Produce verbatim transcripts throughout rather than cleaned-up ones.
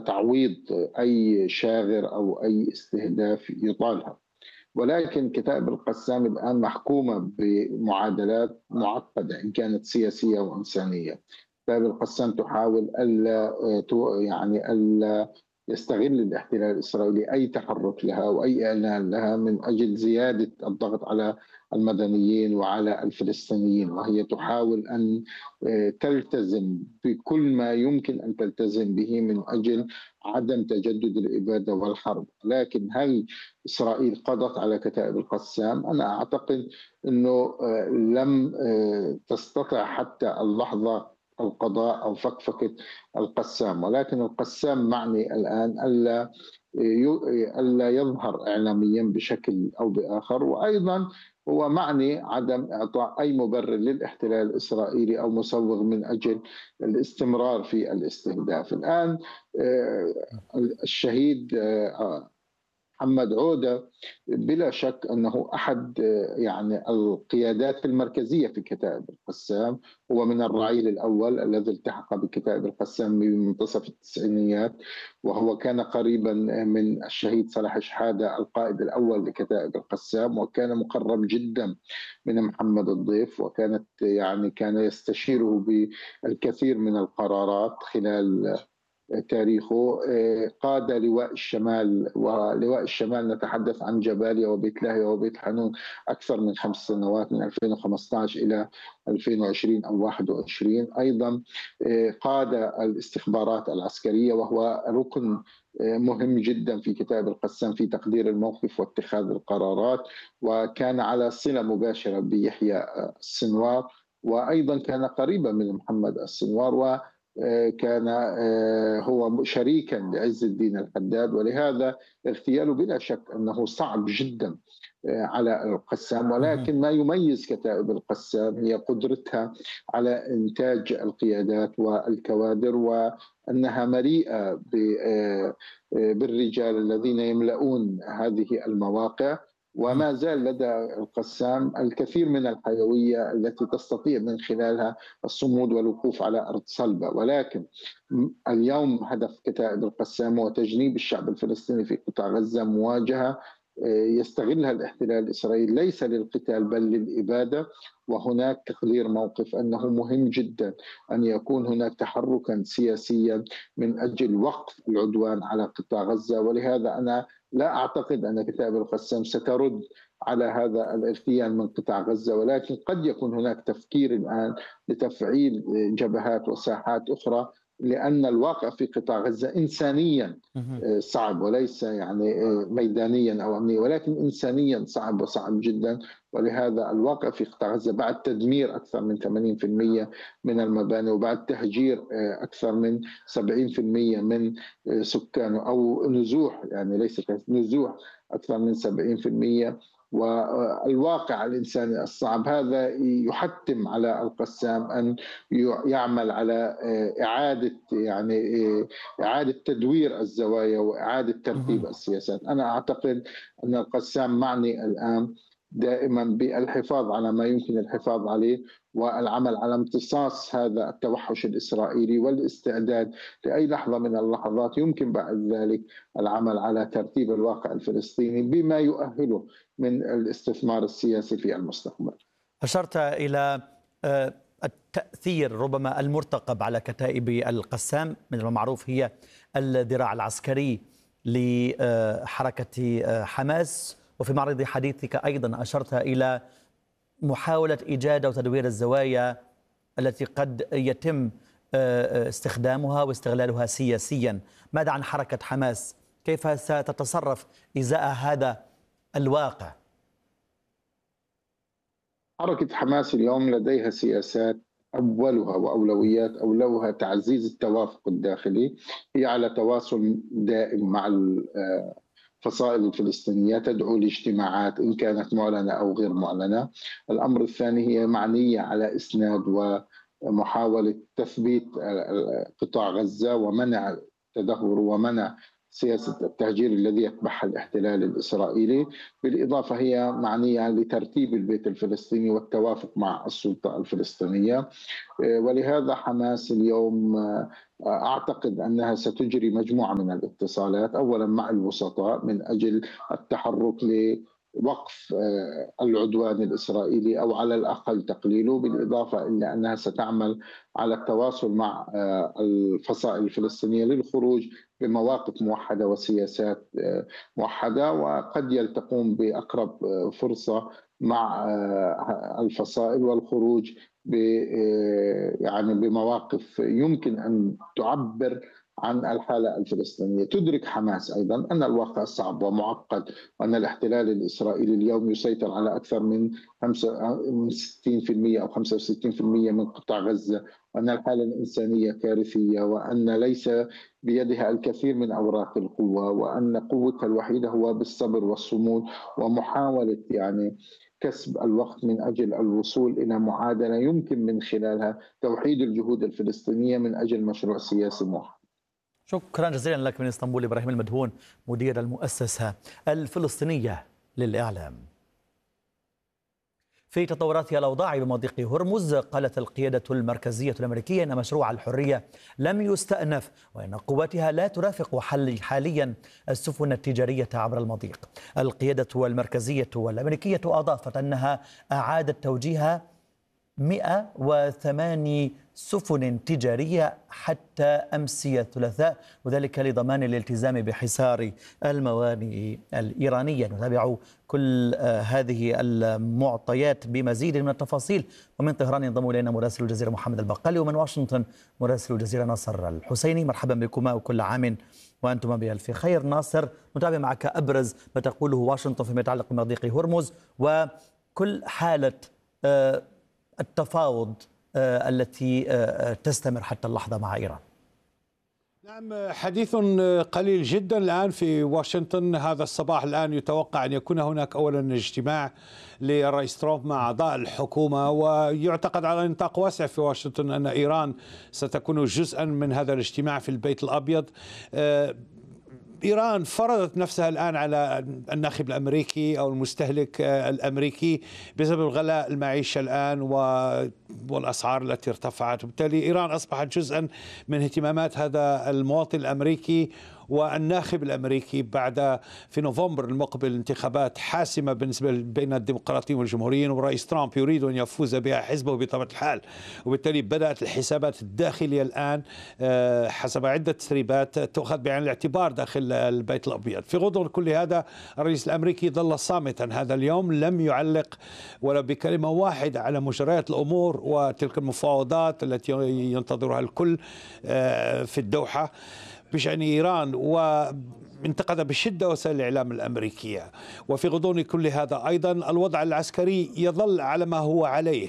تعويض أي شاغر أو أي استهداف يطالها. ولكن كتائب القسام الآن محكومة بمعادلات معقدة إن كانت سياسية وإنسانية. كتائب القسام تحاول ألا يعني ألا يستغل الاحتلال الإسرائيلي أي تحرك لها وأي إعلان لها من أجل زيادة الضغط على المدنيين وعلى الفلسطينيين، وهي تحاول أن تلتزم بكل ما يمكن أن تلتزم به من أجل عدم تجدد الإبادة والحرب. لكن هل إسرائيل قضت على كتائب القسام؟ أنا أعتقد أنه لم تستطع حتى اللحظة القضاء أو فكفكة القسام، ولكن القسام معني الآن ألا ألا يظهر إعلاميا بشكل أو بآخر، وأيضا هو معني عدم إعطاء أي مبرر للاحتلال الإسرائيلي أو مسوغ من أجل الاستمرار في الاستهداف. الآن الشهيد محمد عودة بلا شك أنه أحد يعني القيادات المركزية في كتائب القسام، هو من الرعيل الأول الذي التحق بكتائب القسام من منتصف التسعينيات، وهو كان قريبا من الشهيد صلاح شحادة القائد الأول لكتائب القسام، وكان مقرب جدا من محمد الضيف، وكانت يعني كان يستشيره بالكثير من القرارات خلال تاريخه. قاد لواء الشمال، ولواء الشمال نتحدث عن جباليا وبيت لاهيا وبيت حانون أكثر من خمس سنوات، من ألفين وخمسة عشر إلى ألفين وعشرين أو واحد وعشرين. أيضا قاد الاستخبارات العسكرية، وهو ركن مهم جدا في كتائب القسام في تقدير الموقف واتخاذ القرارات، وكان على صلة مباشرة بيحيى السنوار، وأيضا كان قريبا من محمد السنوار، و كان هو شريكا لعز الدين الحداد، ولهذا اغتياله بلا شك أنه صعب جدا على القسام. ولكن ما يميز كتائب القسام هي قدرتها على إنتاج القيادات والكوادر، وأنها مليئة بالرجال الذين يملؤون هذه المواقع. وما زال لدى القسام الكثير من الحيوية التي تستطيع من خلالها الصمود والوقوف على أرض صلبة. ولكن اليوم هدف كتائب القسام هو تجنيب الشعب الفلسطيني في قطاع غزة مواجهة يستغلها الاحتلال الإسرائيلي ليس للقتال بل للإبادة. وهناك تقدير موقف أنه مهم جدا أن يكون هناك تحركا سياسيا من أجل وقف العدوان على قطاع غزة. ولهذا أنا لا أعتقد أن كتائب القسام سترد على هذا الاغتيال من قطاع غزة، ولكن قد يكون هناك تفكير الآن لتفعيل جبهات وساحات أخرى، لأن الواقع في قطاع غزة إنسانيا صعب، وليس يعني ميدانيا أو أمنيا، ولكن إنسانيا صعب وصعب جدا. ولهذا الواقع في قطاع غزة بعد تدمير أكثر من ثمانين بالمئة من المباني، وبعد تهجير أكثر من سبعين بالمئة من سكانه، أو نزوح يعني ليس نزوح أكثر من سبعين بالمئة، والواقع الإنساني الصعب هذا يحتم على القسام أن يعمل على إعادة يعني إعادة تدوير الزوايا وإعادة ترتيب السياسات. أنا أعتقد أن القسام معني الآن دائما بالحفاظ على ما يمكن الحفاظ عليه، والعمل على امتصاص هذا التوحش الإسرائيلي، والاستعداد لأي لحظة من اللحظات يمكن بعد ذلك العمل على ترتيب الواقع الفلسطيني بما يؤهله من الاستثمار السياسي في المستقبل. أشرت إلى التأثير ربما المرتقب على كتائب القسام، من المعروف هي الذراع العسكري لحركة حماس، وفي معرض حديثك أيضا أشرت إلى محاولة إيجاد وتدوير الزوايا التي قد يتم استخدامها واستغلالها سياسيا. ماذا عن حركة حماس؟ كيف ستتصرف إزاء هذا الواقع؟ حركة حماس اليوم لديها سياسات أولها وأولويات أولوها تعزيز التوافق الداخلي. هي على تواصل دائم مع الفصائل الفلسطينية، تدعو لاجتماعات إن كانت معلنة أو غير معلنة. الأمر الثاني هي معنية على إسناد ومحاولة تثبيت قطاع غزة ومنع تدهور ومنع سياسة التهجير الذي يتبعها الاحتلال الإسرائيلي. بالإضافة هي معنية لترتيب البيت الفلسطيني والتوافق مع السلطة الفلسطينية. ولهذا حماس اليوم أعتقد أنها ستجري مجموعة من الاتصالات، أولا مع الوسطاء من أجل التحرك لوقف العدوان الإسرائيلي أو على الأقل تقليله، بالإضافة إلى أنها ستعمل على التواصل مع الفصائل الفلسطينية للخروج بمواقف موحدة وسياسات موحدة، وقد يلتقون بأقرب فرصة مع الفصائل والخروج ب يعني بمواقف يمكن أن تعبر عن الحالة الفلسطينية. تدرك حماس أيضا أن الواقع صعب ومعقد، وأن الاحتلال الإسرائيلي اليوم يسيطر على أكثر من ستين بالمئة أو خمسة وستين بالمئة من قطاع غزة، وأن الحالة الإنسانية كارثية، وأن ليس بيدها الكثير من أوراق القوة، وأن قوتها الوحيدة هو بالصبر والصمود ومحاولة يعني كسب الوقت من أجل الوصول إلى معادلة يمكن من خلالها توحيد الجهود الفلسطينية من أجل مشروع سياسي موحد. شكرا جزيلا لك من اسطنبول إبراهيم المدهون، مدير المؤسسة الفلسطينية للإعلام. في تطورات الأوضاع بمضيق هرمز، قالت القيادة المركزية الأمريكية أن مشروع الحرية لم يستأنف، وأن قواتها لا ترافق حاليا السفن التجارية عبر المضيق. القيادة المركزية والأمريكية أضافت أنها أعادت توجيه مئة وثمانية سفن تجارية حتى أمس الثلاثاء، وذلك لضمان الالتزام بحصار الموانئ الإيرانية. نتابع كل هذه المعطيات بمزيد من التفاصيل، ومن طهران ينضم إلينا مراسل الجزيرة محمد البقالي، ومن واشنطن مراسل الجزيرة ناصر الحسيني. مرحبا بكما وكل عام وأنتم بألف خير. ناصر، نتابع معك أبرز ما تقوله واشنطن فيما يتعلق بمضيق هرمز وكل حالة التفاوض التي تستمر حتى اللحظة مع إيران. نعم، حديث قليل جدا الآن في واشنطن. هذا الصباح الآن يتوقع أن يكون هناك أولا اجتماع للرئيس ترامب مع أعضاء الحكومة، ويعتقد على نطاق واسع في واشنطن أن إيران ستكون جزءا من هذا الاجتماع في البيت الأبيض. إيران فرضت نفسها الآن على الناخب الأمريكي أو المستهلك الأمريكي بسبب غلاء المعيشة الآن والأسعار التي ارتفعت، وبالتالي إيران أصبحت جزءا من اهتمامات هذا المواطن الأمريكي والناخب الأمريكي. بعد في نوفمبر المقبل انتخابات حاسمة بالنسبة بين الديمقراطيين والجمهوريين، والرئيس ترامب يريد أن يفوز بها حزبه بطبيعة الحال، وبالتالي بدأت الحسابات الداخلية الآن حسب عدة تسريبات تؤخذ بعين الاعتبار داخل البيت الأبيض. في غضون كل هذا الرئيس الأمريكي ظل صامتا هذا اليوم، لم يعلق ولا بكلمة واحدة على مجريات الأمور وتلك المفاوضات التي ينتظرها الكل في الدوحة بشأن إيران، وانتقد بشدة وسائل الإعلام الأمريكية. وفي غضون كل هذا أيضا الوضع العسكري يظل على ما هو عليه.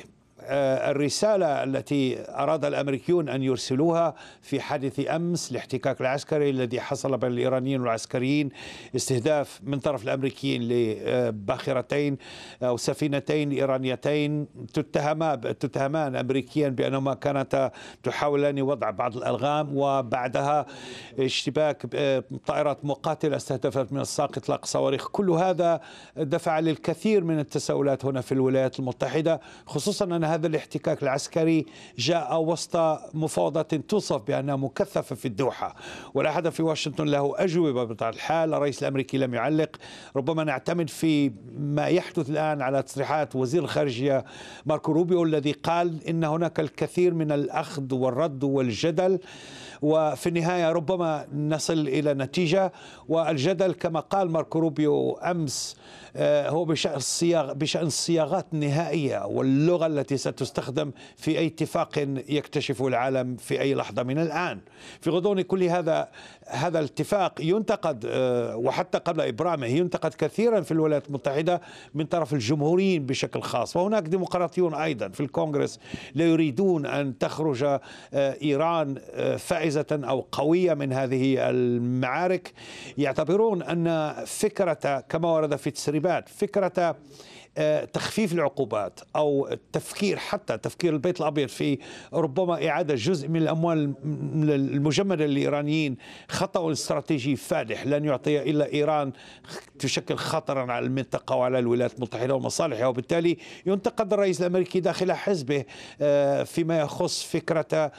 الرسالة التي أراد الأمريكيون أن يرسلوها في حادث أمس الاحتكاك العسكري الذي حصل بين الإيرانيين والعسكريين، استهداف من طرف الأمريكيين لباخرتين أو سفينتين إيرانيتين تتهمان تتهمان أمريكيا بأنهما كانتا تحاولان وضع بعض الألغام، وبعدها اشتباك طائرات مقاتلة استهدفت من الساق إطلاق صواريخ. كل هذا دفع للكثير من التساؤلات هنا في الولايات المتحدة، خصوصا أن هذا الاحتكاك العسكري جاء وسط مفاوضات توصف بأنها مكثفة في الدوحة، ولا أحد في واشنطن له أجوبة بطبيعة الحال. الرئيس الأمريكي لم يعلق. ربما نعتمد في ما يحدث الآن على تصريحات وزير الخارجية ماركو روبيو الذي قال إن هناك الكثير من الأخذ والرد والجدل، وفي النهاية ربما نصل إلى نتيجة. والجدل كما قال ماركو روبيو أمس هو بشأن الصياغ بشأن الصياغات النهائية واللغة التي ستستخدم في أي اتفاق يكتشفه العالم في أي لحظة من الآن. في غضون كل هذا هذا الاتفاق ينتقد، وحتى قبل إبرامه ينتقد كثيرا في الولايات المتحدة من طرف الجمهوريين بشكل خاص، وهناك ديمقراطيون أيضا في الكونغرس لا يريدون أن تخرج إيران فائزة فائزة أو قوية من هذه المعارك، يعتبرون أن فكرة كما ورد في التسريبات فكرة تخفيف العقوبات أو التفكير حتى تفكير البيت الأبيض في ربما إعادة جزء من الأموال المجمدة للإيرانيين خطأ استراتيجي فادح لن يعطي إلا إيران، تشكل خطرا على المنطقة وعلى الولايات المتحدة ومصالحها، وبالتالي ينتقد الرئيس الأمريكي داخل حزبه فيما يخص فكرة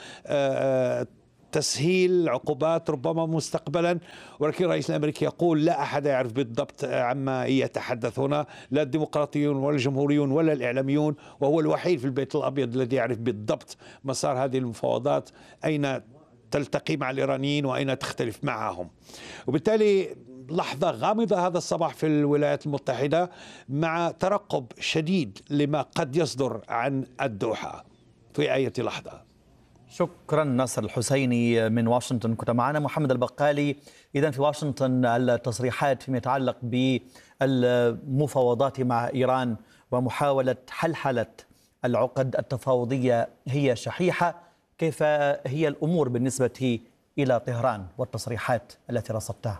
تسهيل عقوبات ربما مستقبلا. ولكن الرئيس الأمريكي يقول لا أحد يعرف بالضبط عما يتحدث هنا، لا الديمقراطيون ولا الجمهوريون ولا الإعلاميون، وهو الوحيد في البيت الأبيض الذي يعرف بالضبط مسار هذه المفاوضات، أين تلتقي مع الإيرانيين وأين تختلف معهم. وبالتالي لحظة غامضة هذا الصباح في الولايات المتحدة مع ترقب شديد لما قد يصدر عن الدوحة في أي لحظة. شكرا ناصر الحسيني من واشنطن كنت معنا. محمد البقالي، إذن في واشنطن التصريحات فيما يتعلق بالمفاوضات مع إيران ومحاولة حلحلة العقد التفاوضية هي شحيحة، كيف هي الأمور بالنسبة إلى طهران والتصريحات التي رصدتها؟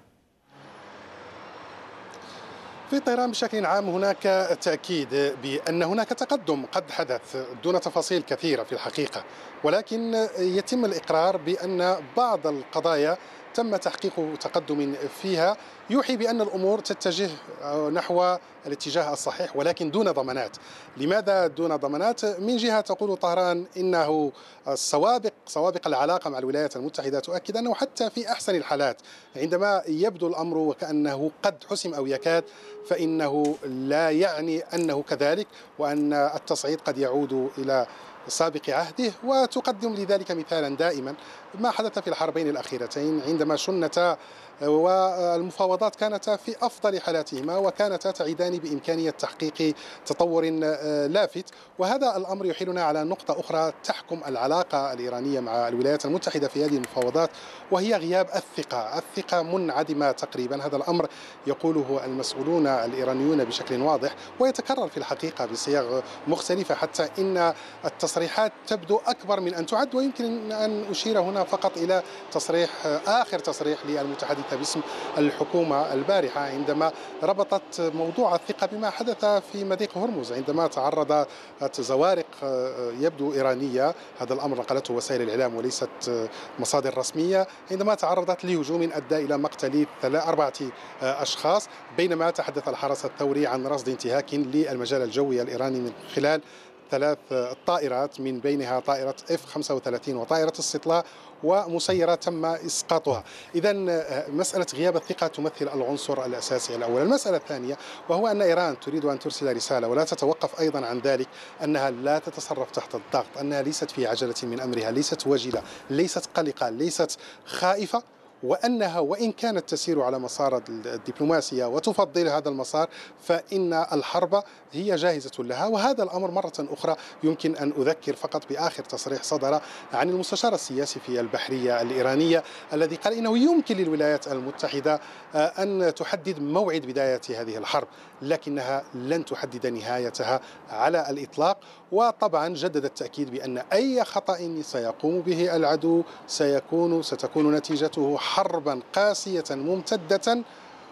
في طهران بشكل عام هناك تأكيد بأن هناك تقدم قد حدث دون تفاصيل كثيرة في الحقيقة، ولكن يتم الإقرار بأن بعض القضايا تم تحقيق تقدم فيها يوحي بأن الأمور تتجه نحو الاتجاه الصحيح، ولكن دون ضمانات. لماذا دون ضمانات؟ من جهة تقول طهران إنه السوابق سوابق العلاقة مع الولايات المتحدة تؤكد أنه حتى في أحسن الحالات عندما يبدو الأمر وكأنه قد حسم أو يكاد، فإنه لا يعني أنه كذلك، وأن التصعيد قد يعود إلى سابق عهده. وتقدم لذلك مثالا دائما ما حدث في الحربين الأخيرتين عندما شنتا والمفاوضات كانتا في أفضل حالاتهما وكانتا تعيدان بإمكانية تحقيق تطور لافت. وهذا الأمر يحيلنا على نقطة أخرى تحكم العلاقة الإيرانية مع الولايات المتحدة في هذه المفاوضات، وهي غياب الثقة. الثقة منعدمة تقريبا، هذا الأمر يقوله المسؤولون الإيرانيون بشكل واضح ويتكرر في الحقيقة بصيغ مختلفة، حتى إن التصريحات تبدو أكبر من أن تعد. ويمكن أن أشير هنا فقط إلى تصريح آخر تصريح للمتحدث باسم الحكومة البارحة عندما ربطت موضوع الثقة بما حدث في مضيق هرمز، عندما تعرضت زوارق يبدو إيرانية، هذا الأمر نقلته وسائل الإعلام وليست مصادر رسمية، عندما تعرضت لهجوم أدى إلى مقتل أربعة أشخاص، بينما تحدث الحرس الثوري عن رصد انتهاك للمجال الجوي الإيراني من خلال ثلاث طائرات من بينها طائرة إف خمسة وثلاثين وطائرة استطلاع ومسيرة تم إسقاطها. إذا مسألة غياب الثقة تمثل العنصر الأساسي الأول. المسألة الثانية وهو أن إيران تريد أن ترسل رسالة ولا تتوقف أيضا عن ذلك، أنها لا تتصرف تحت الضغط، أنها ليست في عجلة من أمرها، ليست وجلة، ليست قلقة، ليست خائفة، وأنها وإن كانت تسير على مسار الدبلوماسية وتفضل هذا المسار فإن الحرب هي جاهزة لها. وهذا الأمر مرة أخرى يمكن أن أذكر فقط بآخر تصريح صدر عن المستشار السياسي في البحرية الإيرانية الذي قال إنه يمكن للولايات المتحدة أن تحدد موعد بداية هذه الحرب، لكنها لن تحدد نهايتها على الإطلاق. وطبعا جدد التأكيد بأن أي خطأ سيقوم به العدو سيكون ستكون نتيجته حربا قاسية ممتدة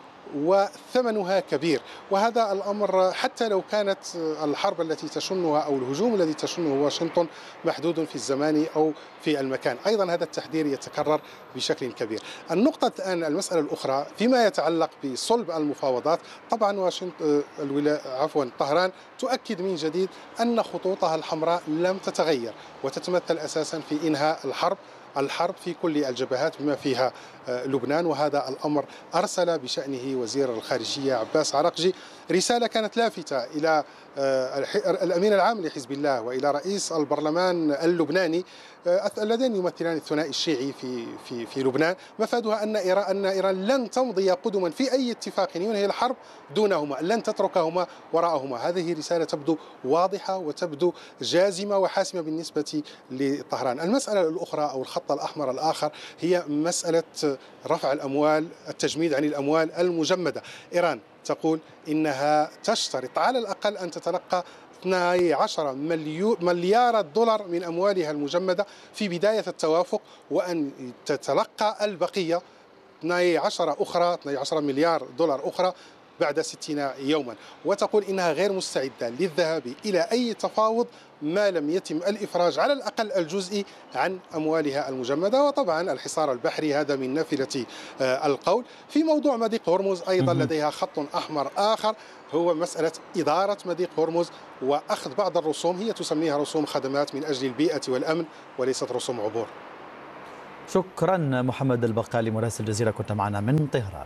وثمنها كبير. وهذا الأمر حتى لو كانت الحرب التي تشنها أو الهجوم الذي تشنه واشنطن محدود في الزمان أو في المكان، أيضا هذا التحذير يتكرر بشكل كبير. النقطة الآن المسألة الأخرى فيما يتعلق بصلب المفاوضات، طبعا واشنطن عفوا طهران تؤكد من جديد أن خطوطها الحمراء لم تتغير وتتمثل أساسا في إنهاء الحرب الحرب في كل الجبهات بما فيها لبنان. وهذا الأمر أرسل بشأنه وزير الخارجية عباس عرقجي رسالة كانت لافتة إلى الأمين العام لحزب الله وإلى رئيس البرلمان اللبناني اللذين يمثلان الثنائي الشيعي في في في لبنان، مفادها أن إيران أن إيران لن تمضي قدما في أي اتفاق ينهي الحرب دونهما، لن تتركهما وراءهما. هذه رسالة تبدو واضحة وتبدو جازمة وحاسمة بالنسبة لطهران. المسألة الأخرى أو الخط الأحمر الآخر هي مسألة رفع الأموال، التجميد عن الأموال المجمدة. إيران تقول إنها تشترط على الأقل أن تتلقى اثني عشر مليار دولار من أموالها المجمدة في بداية التوافق، وأن تتلقى البقية اثني عشر أخرى اثني عشر مليار دولار أخرى بعد ستين يوما، وتقول إنها غير مستعدة للذهاب إلى أي تفاوض ما لم يتم الإفراج على الأقل الجزئي عن أموالها المجمدة. وطبعا الحصار البحري هذا من نافلة القول. في موضوع مضيق هرمز أيضا لديها خط أحمر آخر، هو مسألة إدارة مضيق هرمز وأخذ بعض الرسوم، هي تسميها رسوم خدمات من أجل البيئة والأمن وليست رسوم عبور. شكرا محمد البقالي مراسل الجزيرة، كنت معنا من طهران.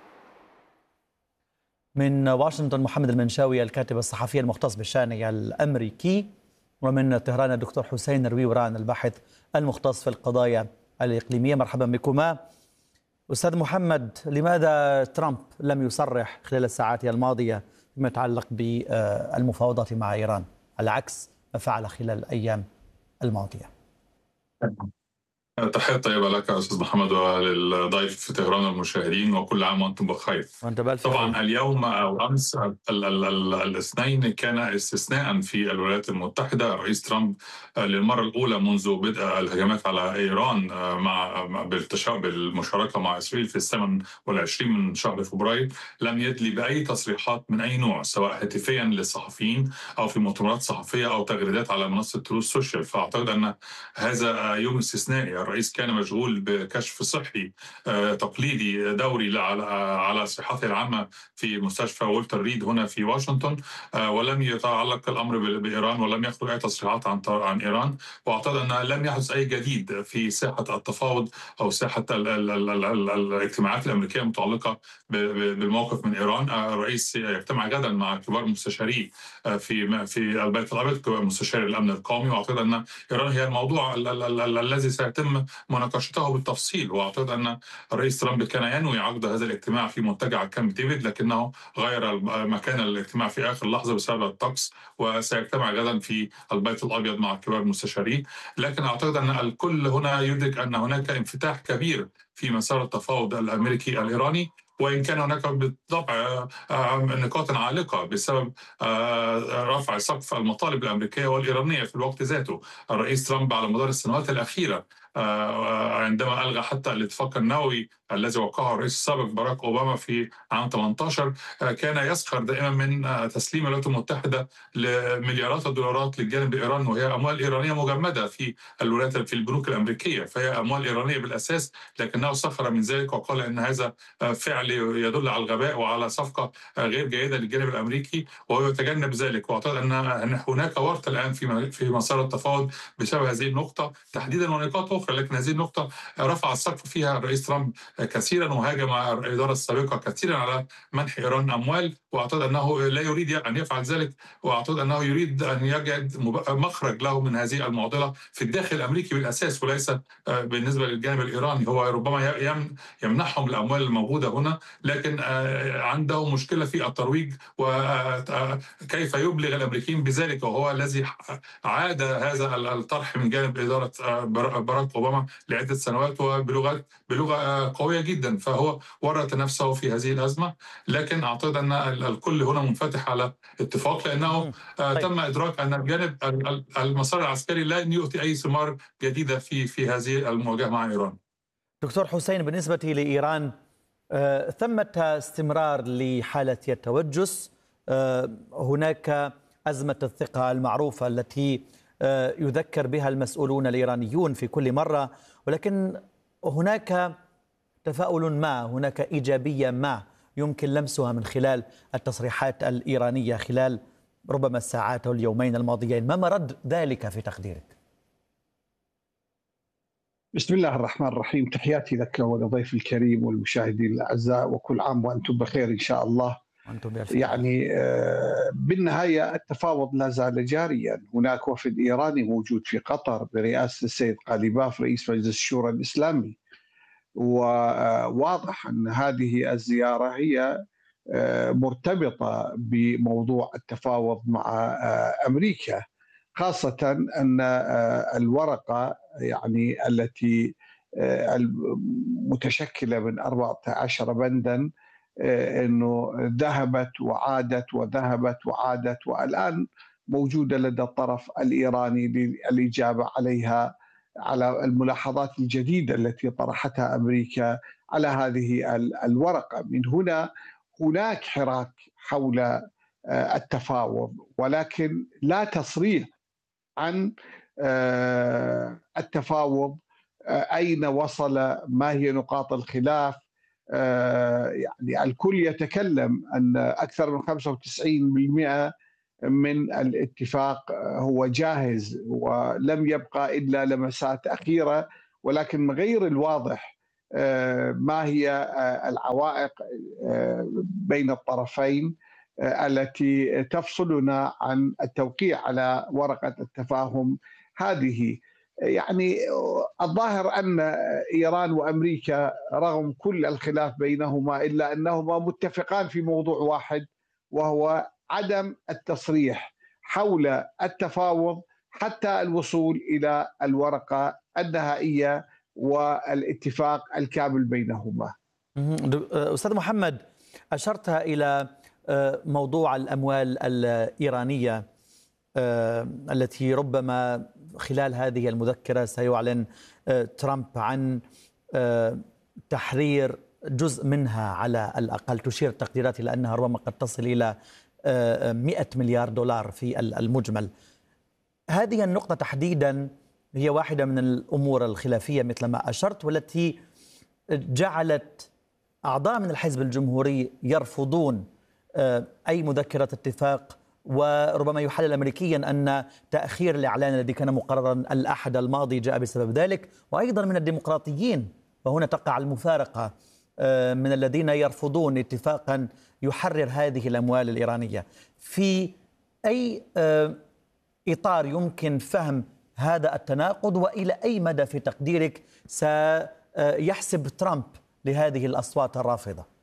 من واشنطن محمد المنشاوي الكاتب الصحفي المختص بالشأن الأمريكي، ومن طهران الدكتور حسين رويوران الباحث المختص في القضايا الإقليمية. مرحبا بكما. أستاذ محمد، لماذا ترامب لم يصرح خلال الساعات الماضية فيما يتعلق بالمفاوضات مع إيران على عكس ما فعل خلال الأيام الماضية؟ تحية طيبة لك أستاذ محمد وللضيف في طهران والمشاهدين، وكل عام وأنتم بخير. طبعا اليوم أو أمس الاثنين كان استثناء في الولايات المتحدة. الرئيس ترامب للمرة الأولى منذ بدء الهجمات على إيران مع بالمشاركة مع إسرائيل في الثامن والعشرين من شهر فبراير لم يدلي بأي تصريحات من أي نوع، سواء هاتفيا للصحفيين أو في مؤتمرات صحفية أو تغريدات على منصة تروث سوشيال. فأعتقد أن هذا يوم استثنائي. الرئيس كان مشغول بكشف صحي تقليدي دوري على صحته العامة في مستشفى والتر ريد هنا في واشنطن، ولم يتعلق الأمر بإيران ولم يخرج أي تصريحات عن عن إيران. وأعتقد أن لم يحدث أي جديد في ساحة التفاوض أو ساحة الاجتماعات الأمريكية المتعلقة بالموقف من إيران. الرئيس يجتمع غدا مع كبار مستشاريه في في البيت الأبيض، كبار مستشاري الأمن القومي، وأعتقد أن إيران هي الموضوع الذي سيتم مناقشته بالتفصيل. واعتقد ان الرئيس ترامب كان ينوي عقد هذا الاجتماع في منتجع كامب ديفيد، لكنه غير مكان الاجتماع في اخر لحظه بسبب الطقس، وسيجتمع غدا في البيت الابيض مع كبار المستشارين. لكن اعتقد ان الكل هنا يدرك ان هناك انفتاح كبير في مسار التفاوض الامريكي الايراني، وإن كان هناك بالطبع نقاط عالقة بسبب رفع سقف المطالب الأمريكية والإيرانية في الوقت ذاته. الرئيس ترامب على مدار السنوات الأخيرة عندما ألغى حتى الاتفاق النووي الذي وقعه الرئيس السابق باراك أوباما في عام ثمانية عشر كان يسخر دائما من تسليم الولايات المتحدة لمليارات الدولارات للجانب الإيراني، وهي أموال إيرانية مجمدة في الولايات في البنوك الأمريكية، فهي أموال إيرانية بالأساس، لكنه سخر من ذلك وقال أن هذا فعل يدل على الغباء وعلى صفقة غير جيدة للجانب الأمريكي، وهو يتجنب ذلك. وأعتقد أن هناك ورطة الآن في في مسار التفاوض بسبب هذه النقطة تحديدا ونقاط أخرى، لكن هذه النقطة رفع السقف فيها الرئيس ترامب كثيرا، وهاجم الإدارة السابقة كثيرا على منح إيران أموال، وأعتقد أنه لا يريد أن يفعل ذلك، وأعتقد أنه يريد أن يجد مخرج له من هذه المعضلة في الداخل الأمريكي بالأساس وليس بالنسبة للجانب الإيراني. هو ربما يمنحهم الأموال الموجودة هنا، لكن عنده مشكلة في الترويج وكيف يبلغ الأمريكيين بذلك، وهو الذي عاد هذا الطرح من جانب إدارة باراك أوباما لعدة سنوات وبلغة بلغة قوية جدا، فهو ورط نفسه في هذه الأزمة. لكن أعتقد أن الكل هنا منفتح على اتفاق، لأنه طيب. تم إدراك أن الجانب المسار العسكري لن يؤتي أي ثمار جديدة في في هذه المواجهة مع إيران. دكتور حسين، بالنسبة لإيران ثمة استمرار لحالة التوجس، هناك أزمة الثقة المعروفة التي يذكر بها المسؤولون الإيرانيون في كل مرة، ولكن هناك تفاؤل ما، هناك إيجابية ما يمكن لمسها من خلال التصريحات الإيرانية خلال ربما الساعات أو اليومين الماضيين. ما مرد ذلك في تقديرك؟ بسم الله الرحمن الرحيم، تحياتي لك ولضيف الكريم والمشاهدين الأعزاء، وكل عام وأنتم بخير إن شاء الله. يعني بالنهاية التفاوض لا زال جاريا. هناك وفد إيراني موجود في قطر برئاسة السيد قاليباف رئيس مجلس الشورى الإسلامي، وواضح أن هذه الزيارة هي مرتبطة بموضوع التفاوض مع أمريكا، خاصة أن الورقة يعني التي متشكلة من أربعة عشر بندا أنه ذهبت وعادت وذهبت وعادت، والآن موجودة لدى الطرف الإيراني للإجابة عليها، على الملاحظات الجديدة التي طرحتها أمريكا على هذه الورقة. من هنا هناك حراك حول التفاوض، ولكن لا تصريح عن التفاوض، أين وصل، ما هي نقاط الخلاف. يعني الكل يتكلم أن أكثر من خمسة وتسعين بالمئة من الاتفاق هو جاهز ولم يبقى إلا لمسات أخيرة، ولكن غير الواضح ما هي العوائق بين الطرفين التي تفصلنا عن التوقيع على ورقة التفاهم هذه. يعني الظاهر أن إيران وأمريكا رغم كل الخلاف بينهما إلا أنهما متفقان في موضوع واحد، وهو عدم التصريح حول التفاوض حتى الوصول إلى الورقة النهائية والاتفاق الكامل بينهما. أستاذ محمد، أشرت إلى موضوع الأموال الإيرانية التي ربما خلال هذه المذكرة سيعلن ترامب عن تحرير جزء منها على الأقل. تشير التقديرات إلى أنها ربما قد تصل إلى مئة مليار دولار في المجمل. هذه النقطة تحديدا هي واحدة من الأمور الخلافية مثل ما أشرت، والتي جعلت أعضاء من الحزب الجمهوري يرفضون أي مذكرة اتفاق، وربما يحلل أمريكيا أن تأخير الإعلان الذي كان مقررا الأحد الماضي جاء بسبب ذلك، وأيضا من الديمقراطيين، وهنا تقع المفارقة، من الذين يرفضون اتفاقا يحرر هذه الأموال الإيرانية. في أي إطار يمكن فهم هذا التناقض، وإلى أي مدى في تقديرك سيحسب ترامب لهذه الأصوات الرافضة؟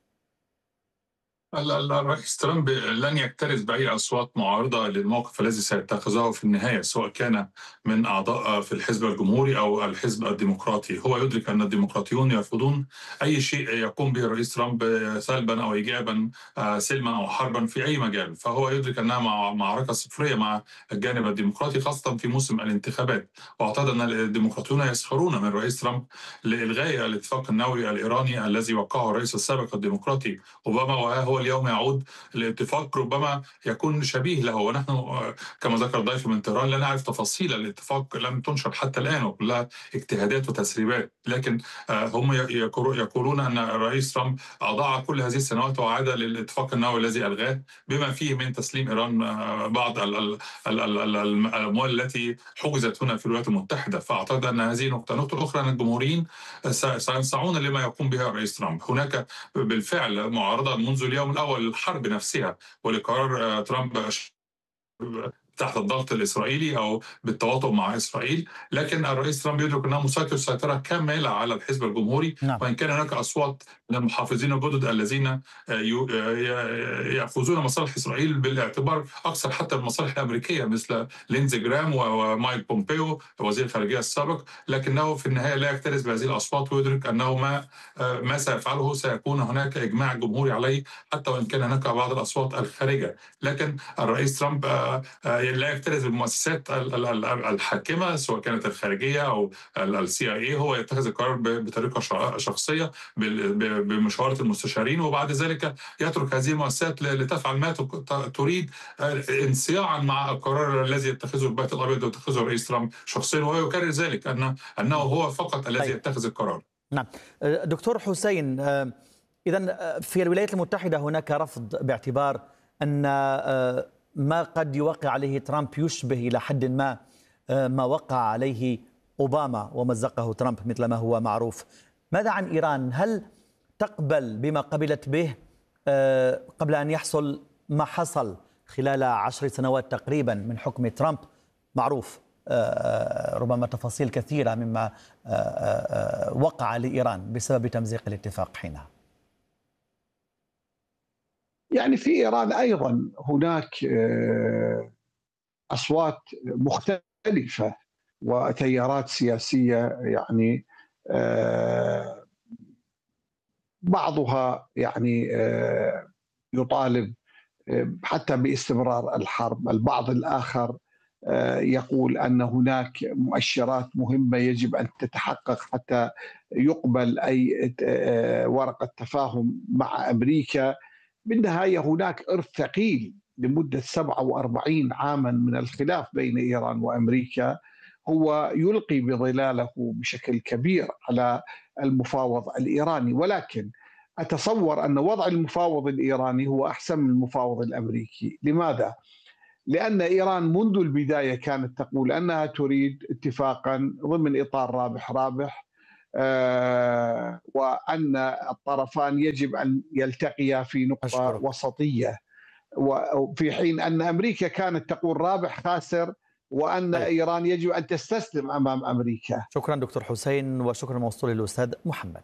الرئيس ترامب لن يكترث بأي أصوات معارضة للموقف الذي سيتخذه في النهاية، سواء كان من أعضاء في الحزب الجمهوري أو الحزب الديمقراطي. هو يدرك أن الديمقراطيون يرفضون أي شيء يقوم به الرئيس ترامب سلبا أو إيجابا، سلما أو حربا في أي مجال. فهو يدرك أنها معركة صفرية مع الجانب الديمقراطي، خاصة في موسم الانتخابات. وأعتقد أن الديمقراطيون يسخرون من الرئيس ترامب لإلغاء الاتفاق النووي الإيراني الذي وقعه الرئيس السابق الديمقراطي أوباما، وهو اليوم يعود الاتفاق ربما يكون شبيه له. ونحن كما ذكر ضيف من طهران لا نعرف تفاصيل الاتفاق، لم تنشر حتى الآن وكلها اجتهادات وتسريبات، لكن هم يقولون أن الرئيس ترامب أضاع كل هذه السنوات وعاد للاتفاق النووي الذي ألغاه، بما فيه من تسليم إيران بعض الأموال التي حجزت هنا في الولايات المتحدة. فأعتقد أن هذه نقطة. نقطة أخرى أن الجمهوريين سينصاعون لما يقوم بها الرئيس ترامب. هناك بالفعل معارضة منذ اليوم الأول للحرب نفسها ولقرار ترامب تحت الضغط الإسرائيلي أو بالتواطؤ مع إسرائيل، لكن الرئيس ترامب يدرك أنه مسيطر سيطرة كاملة على الحزب الجمهوري. نعم. وإن كان هناك أصوات من المحافظين الجدد الذين يأخذون مصالح إسرائيل بالاعتبار أكثر حتى من المصالح الأمريكية، مثل لينزي جرام ومايك بومبيو وزير الخارجية السابق، لكنه في النهاية لا يكترث بهذه الأصوات، ويدرك أنه ما ما سيفعله سيكون هناك إجماع جمهوري عليه، حتى وإن كان هناك بعض الأصوات الخارجة. لكن الرئيس ترامب لا يكترث بالمؤسسات الحاكمة سواء كانت الخارجية أو السي اي اي. هو يتخذ القرار بطريقة شخصية بمشاورة المستشارين، وبعد ذلك يترك هذه المؤسسات لتفعل ما تريد انصياعا مع القرار الذي يتخذه البيت الأبيض ويتخذه الرئيس ترامب شخصيا. وهو يكرر ذلك أن أنه هو فقط الذي يتخذ القرار. نعم. دكتور حسين، إذن في الولايات المتحدة هناك رفض باعتبار أن ما قد يوقع عليه ترامب يشبه إلى حد ما ما وقع عليه أوباما ومزقه ترامب مثل ما هو معروف. ماذا عن إيران؟ هل تقبل بما قبلت به قبل أن يحصل ما حصل خلال عشر سنوات تقريبا من حكم ترامب؟ معروف ربما تفاصيل كثيرة مما وقع لإيران بسبب تمزيق الاتفاق حينها. يعني في إيران أيضا هناك أصوات مختلفة وتيارات سياسية، يعني بعضها يعني يطالب حتى باستمرار الحرب. البعض الآخر يقول أن هناك مؤشرات مهمة يجب أن تتحقق حتى يقبل أي ورقة تفاهم مع أمريكا. بالنهاية هناك إرث ثقيل لمدة سبعة وأربعين عاما من الخلاف بين إيران وأمريكا، هو يلقي بظلاله بشكل كبير على المفاوض الإيراني. ولكن أتصور أن وضع المفاوض الإيراني هو أحسن من المفاوض الأمريكي. لماذا؟ لأن إيران منذ البداية كانت تقول أنها تريد اتفاقا ضمن إطار رابح رابح، آه وأن الطرفان يجب أن يلتقيا في نقطة أشكرك. وسطية، وفي حين أن أمريكا كانت تقول رابح خاسر، وأن أي. إيران يجب أن تستسلم أمام أمريكا. شكرا دكتور حسين، وشكرا موصول للأستاذ محمد.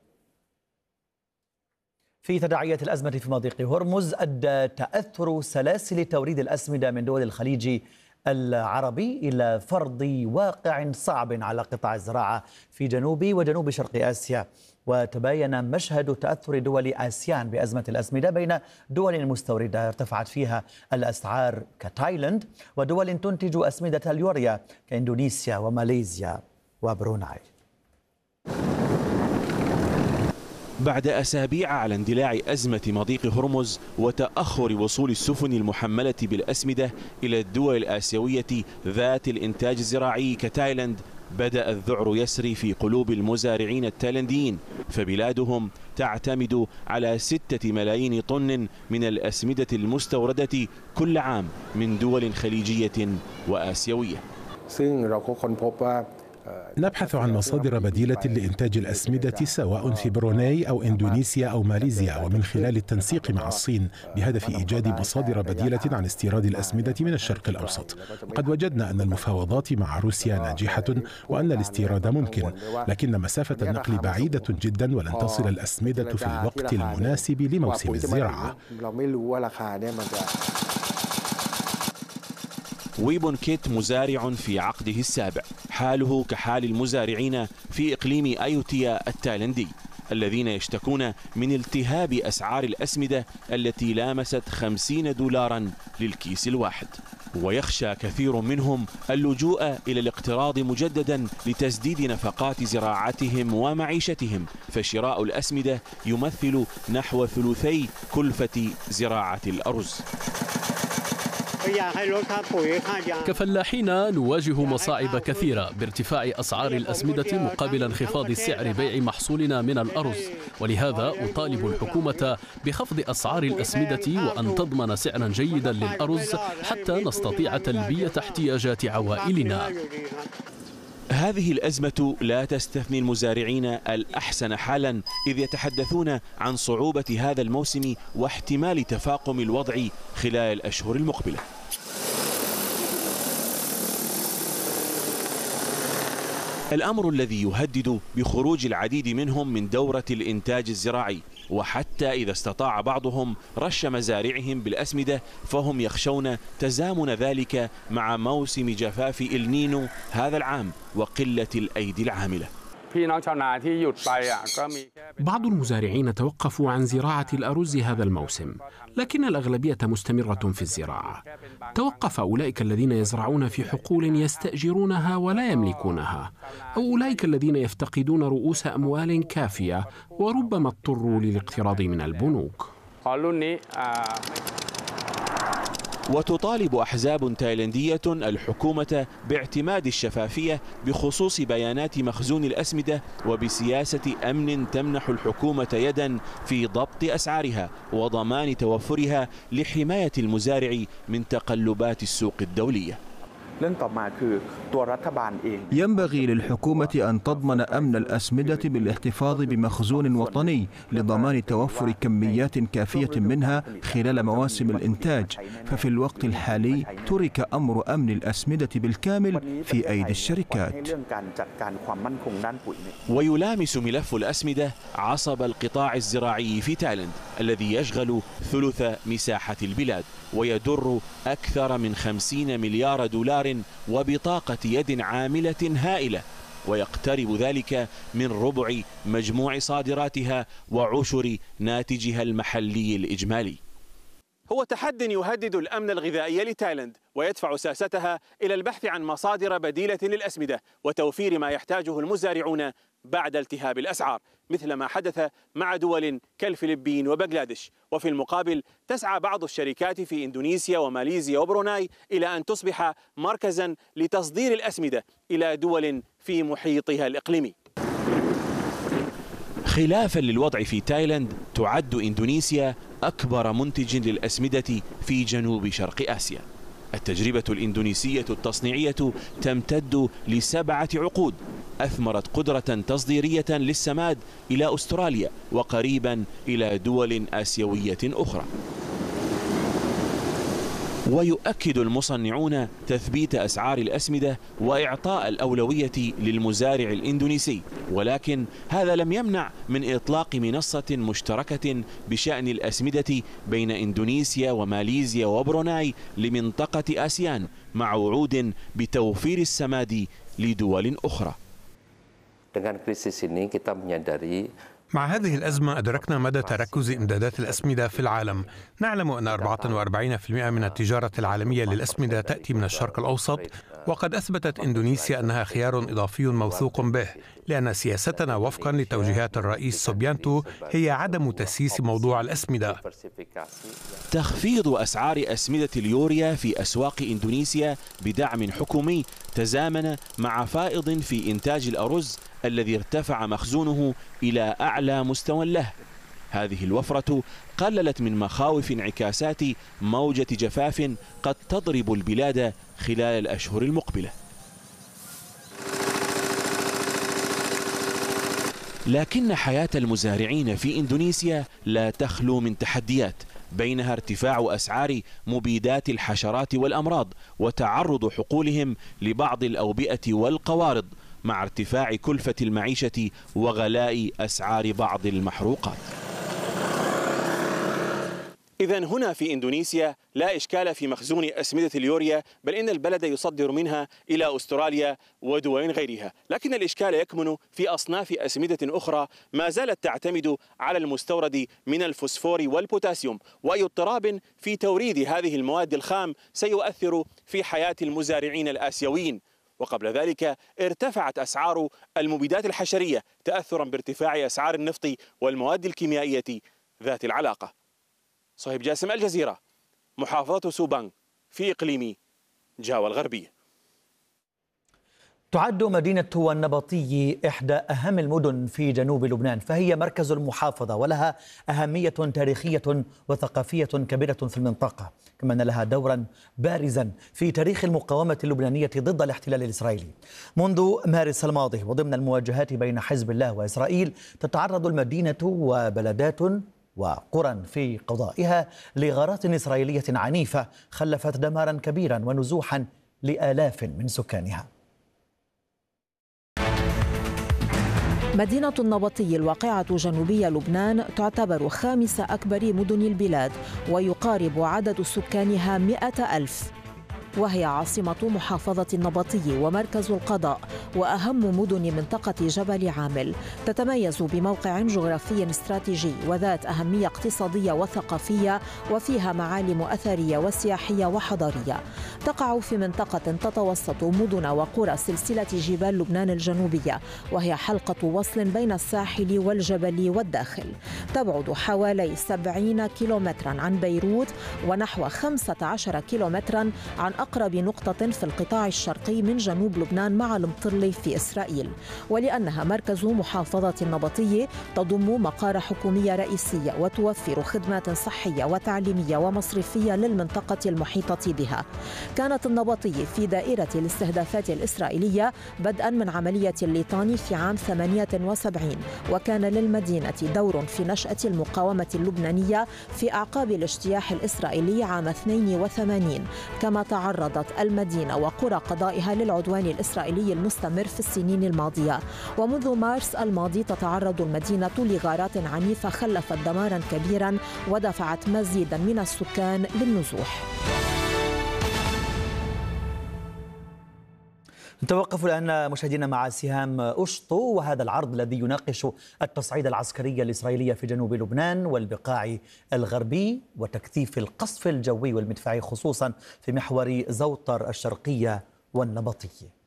في تداعيات الأزمة في مضيق هرمز أدى تأثر سلاسل توريد الأسمدة من دول الخليج العربي إلى فرض واقع صعب على قطاع الزراعة في جنوب وجنوب شرق آسيا. وتباين مشهد تأثر دول آسيان بأزمة الأسمدة بين دول مستوردة ارتفعت فيها الأسعار كتايلاند، ودول تنتج أسمدة اليوريا كإندونيسيا وماليزيا وبروناي. بعد أسابيع على اندلاع أزمة مضيق هرمز وتأخر وصول السفن المحملة بالأسمدة إلى الدول الآسيوية ذات الإنتاج الزراعي كتايلاند، بدأ الذعر يسري في قلوب المزارعين التايلنديين، فبلادهم تعتمد على ستة ملايين طن من الأسمدة المستوردة كل عام من دول خليجية وآسيوية. نبحث عن مصادر بديلة لإنتاج الأسمدة سواء في بروناي أو إندونيسيا أو ماليزيا، ومن خلال التنسيق مع الصين بهدف إيجاد مصادر بديلة عن استيراد الأسمدة من الشرق الأوسط. قد وجدنا أن المفاوضات مع روسيا ناجحة وأن الاستيراد ممكن، لكن مسافة النقل بعيدة جدا ولن تصل الأسمدة في الوقت المناسب لموسم الزراعة. ويبون كيت مزارع في عقده السابع، حاله كحال المزارعين في إقليم أيوتيا التايلندي الذين يشتكون من التهاب أسعار الأسمدة التي لامست خمسين دولاراً للكيس الواحد. ويخشى كثير منهم اللجوء إلى الاقتراض مجدداً لتسديد نفقات زراعتهم ومعيشتهم، فشراء الأسمدة يمثل نحو ثلثي كلفة زراعة الأرز. كفلاحين نواجه مصاعب كثيرة بارتفاع أسعار الأسمدة مقابل انخفاض سعر بيع محصولنا من الأرز، ولهذا أطالب الحكومة بخفض أسعار الأسمدة وأن تضمن سعرا جيدا للأرز حتى نستطيع تلبية احتياجات عوائلنا. هذه الأزمة لا تستثني المزارعين الأحسن حالا، إذ يتحدثون عن صعوبة هذا الموسم واحتمال تفاقم الوضع خلال الأشهر المقبلة. الأمر الذي يهدد بخروج العديد منهم من دورة الإنتاج الزراعي، وحتى إذا استطاع بعضهم رش مزارعهم بالأسمدة فهم يخشون تزامن ذلك مع موسم جفاف النينو هذا العام وقلة الأيدي العاملة. بعض المزارعين توقفوا عن زراعة الأرز هذا الموسم، لكن الأغلبية مستمرة في الزراعة. توقف أولئك الذين يزرعون في حقول يستأجرونها ولا يملكونها، أو أولئك الذين يفتقدون رؤوس أموال كافية وربما اضطروا للاقتراض من البنوك. وتطالب أحزاب تايلندية الحكومة باعتماد الشفافية بخصوص بيانات مخزون الأسمدة وبسياسة أمن تمنح الحكومة يدا في ضبط أسعارها وضمان توفرها لحماية المزارع من تقلبات السوق الدولية. ينبغي للحكومة أن تضمن أمن الأسمدة بالاحتفاظ بمخزون وطني لضمان توفر كميات كافية منها خلال مواسم الإنتاج، ففي الوقت الحالي ترك أمر أمن الأسمدة بالكامل في أيدي الشركات. ويلامس ملف الأسمدة عصب القطاع الزراعي في تايلاند الذي يشغل ثلث مساحة البلاد ويدر أكثر من خمسين مليار دولار وبطاقة يد عاملة هائلة، ويقترب ذلك من ربع مجموع صادراتها وعشر ناتجها المحلي الإجمالي. هو تحد يهدد الأمن الغذائي لتايلاند ويدفع ساستها إلى البحث عن مصادر بديلة للأسمدة وتوفير ما يحتاجه المزارعون بعد التهاب الأسعار، مثل ما حدث مع دول كالفلبين وبنغلاديش. وفي المقابل تسعى بعض الشركات في إندونيسيا وماليزيا وبروناي إلى أن تصبح مركزا لتصدير الأسمدة إلى دول في محيطها الإقليمي. خلافا للوضع في تايلاند، تعد إندونيسيا أكبر منتج للأسمدة في جنوب شرق آسيا. التجربة الإندونيسية التصنيعية تمتد لسبعة عقود، أثمرت قدرة تصديرية للسماد إلى أستراليا وقريبا إلى دول آسيوية أخرى. ويؤكد المصنعون تثبيت أسعار الأسمدة وإعطاء الأولوية للمزارع الإندونيسي، ولكن هذا لم يمنع من إطلاق منصة مشتركة بشأن الأسمدة بين إندونيسيا وماليزيا وبروناي لمنطقة آسيان، مع وعود بتوفير السماد لدول أخرى. مع هذه الأزمة أدركنا مدى تركز إمدادات الأسمدة في العالم. نعلم أن أربعة وأربعين بالمئة من التجارة العالمية للأسمدة تأتي من الشرق الأوسط، وقد أثبتت إندونيسيا أنها خيار إضافي موثوق به، لأن سياستنا وفقا لتوجيهات الرئيس سوبيانتو هي عدم تسييس موضوع الأسمدة. تخفيض أسعار أسمدة اليوريا في أسواق إندونيسيا بدعم حكومي تزامن مع فائض في إنتاج الأرز الذي ارتفع مخزونه إلى أعلى مستوى له. هذه الوفرة قللت من مخاوف انعكاسات موجة جفاف قد تضرب البلاد خلال الأشهر المقبلة. لكن حياة المزارعين في إندونيسيا لا تخلو من تحديات، بينها ارتفاع أسعار مبيدات الحشرات والأمراض وتعرض حقولهم لبعض الأوبئة والقوارض، مع ارتفاع كلفة المعيشة وغلاء أسعار بعض المحروقات. إذن هنا في إندونيسيا لا إشكال في مخزون أسمدة اليوريا، بل إن البلد يصدر منها إلى أستراليا ودول غيرها. لكن الإشكال يكمن في أصناف أسمدة أخرى ما زالت تعتمد على المستورد من الفوسفور والبوتاسيوم، وأي اضطراب في توريد هذه المواد الخام سيؤثر في حياة المزارعين الآسيويين. وقبل ذلك ارتفعت أسعار المبيدات الحشرية تأثرا بارتفاع أسعار النفط والمواد الكيميائية ذات العلاقة. صهيب جاسم، الجزيرة، محافظة سوبانغ في إقليم جاوا الغربية. تعد مدينة النبطي إحدى أهم المدن في جنوب لبنان، فهي مركز المحافظة ولها أهمية تاريخية وثقافية كبيرة في المنطقة، كما أن لها دورا بارزا في تاريخ المقاومة اللبنانية ضد الاحتلال الإسرائيلي. منذ مارس الماضي وضمن المواجهات بين حزب الله وإسرائيل تتعرض المدينة وبلدات وقرى في قضائها لغارات إسرائيلية عنيفة خلفت دمارا كبيرا ونزوحا لآلاف من سكانها. مدينة النبطي الواقعة جنوبي لبنان تعتبر خامس أكبر مدن البلاد، ويقارب عدد سكانها مئة ألف، وهي عاصمة محافظة النبطي ومركز القضاء وأهم مدن منطقة جبل عامل. تتميز بموقع جغرافي استراتيجي وذات أهمية اقتصادية وثقافية، وفيها معالم أثرية وسياحية وحضارية. تقع في منطقة تتوسط مدن وقرى سلسلة جبال لبنان الجنوبية، وهي حلقة وصل بين الساحل والجبل والداخل. تبعد حوالي سبعين كيلومترا عن بيروت ونحو خمسة عشر كيلومترا عن أقرب نقطة في القطاع الشرقي من جنوب لبنان مع المطرلي في إسرائيل. ولأنها مركز محافظة النبطي تضم مقار حكومية رئيسية وتوفر خدمات صحية وتعليمية ومصرفية للمنطقة المحيطة بها. كانت النبطي في دائرة الاستهدافات الإسرائيلية بدءا من عملية الليطاني في عام ثمانية وسبعين، وكان للمدينة دور في نشأة المقاومة اللبنانية في أعقاب الاجتياح الإسرائيلي عام اثنين وثمانين، كما تعرضت المدينة وقرى قضائها للعدوان الإسرائيلي المستمر في السنين الماضية. ومنذ مارس الماضي تتعرض المدينة لغارات عنيفة خلفت دمارا كبيرا ودفعت مزيدا من السكان للنزوح. نتوقف الآن مشاهدينا مع سهام أشطو وهذا العرض الذي يناقش التصعيد العسكري الإسرائيلي في جنوب لبنان والبقاع الغربي وتكثيف القصف الجوي والمدفعي خصوصا في محور زوطر الشرقية والنبطية.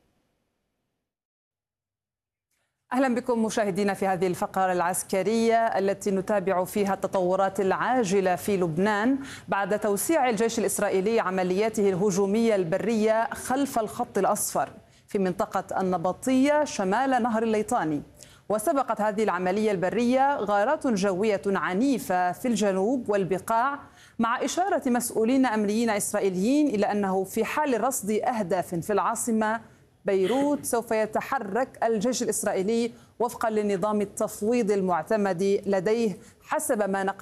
أهلا بكم مشاهدينا في هذه الفقرة العسكرية التي نتابع فيها التطورات العاجلة في لبنان بعد توسيع الجيش الإسرائيلي عملياته الهجومية البرية خلف الخط الأصفر في منطقة النبطية شمال نهر الليطاني. وسبقت هذه العملية البرية غارات جوية عنيفة في الجنوب والبقاع مع إشارة مسؤولين أمنيين إسرائيليين إلى أنه في حال رصد أهداف في العاصمة بيروت سوف يتحرك الجيش الإسرائيلي وفقا لنظام التفويض المعتمد لديه حسب ما نقل